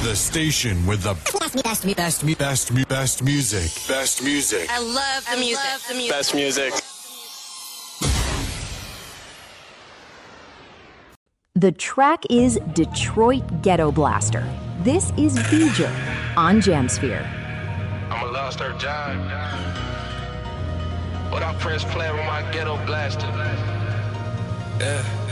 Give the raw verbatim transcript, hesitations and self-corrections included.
The station with the best, best, best, best, best, best music. Best music. I love the music. I love the music. Best music. The track is Detroit Ghetto Blaster. This is V'ger on Jamsphere. I'm a lost earth giant. But I press play with my ghetto blaster. Yeah.